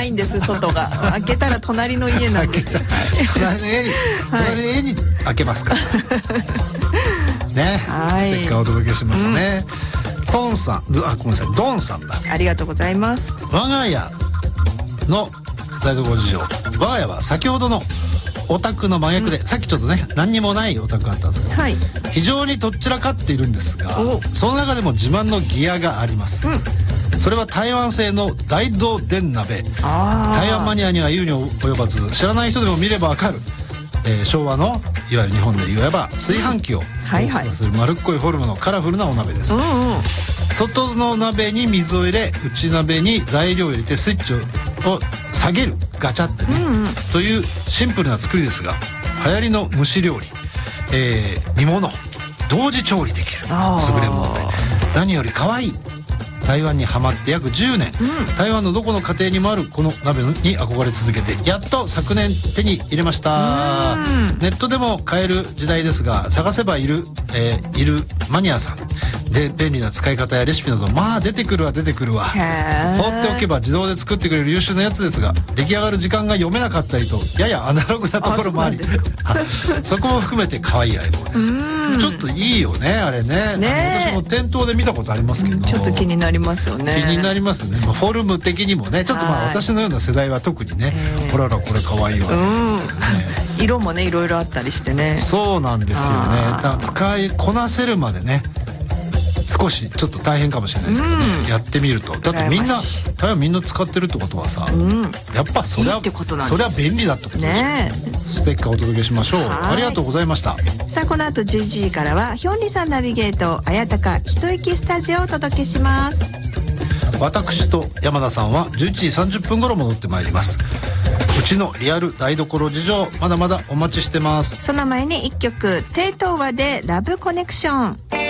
ないんです。外が開けたら隣の家なんですよ。 隣の家に開けますからね。ステッカーをお届けしますね。トンさん、ごめんなさい、ドンさんだ。 ありがとうございます。 我が家の台所事情。我が家は先ほどのオタクの真逆で、さっきちょっとね何にもないオタクがあったんですけど、非常にとっちらかっているんですが、その中でも自慢のギアがあります。それは台湾製の大同電鍋。台湾マニアには言うに及ばず、知らない人でも見ればわかる、昭和のいわゆる日本で言えば炊飯器を操作する丸っこいフォルムのカラフルなお鍋です。外の鍋に水を入れ、内鍋に材料を入れてスイッチを下げる、ガチャってね、というシンプルな作りですが、流行りの蒸し料理、煮物同時調理できる優れもので、何より可愛い。台湾にハマって約10年、台湾のどこの家庭にもあるこの鍋に憧れ続けて、やっと昨年手に入れました。ネットでも買える時代ですが、探せばいるマニアさんで便利な使い方やレシピなど、まあ出てくるわ。放っておけば自動で作ってくれる優秀なやつですが、出来上がる時間が読めなかったりと、ややアナログなところもあり、そこも含めて可愛い相棒です。ちょっといいよね、あれね。私も店頭で見たことありますけど、 ちょっと気になりますよね。 気になりますね。フォルム的にもね、ちょっと私のような世代は特にね、ほらこれ可愛いわ、 色もねいろいろあったりしてね。 そうなんですよね。だから使いこなせるまでね、少しちょっと大変かもしれないですけどね、やってみると。だってみんな台湾みんな使ってるってことはさ、やっぱそりゃ便利だってことでしょ。ステッカーお届けしましょう。ありがとうございました。 さあこの後11時からはヒョンリさんナビゲート綾鷹一息スタジオをお届けします。 私と山田さんは11時30分頃戻ってまいります。うちのリアル台所事情、まだまだお待ちしてます。 その前に1曲、テイトーワでラブコネクション。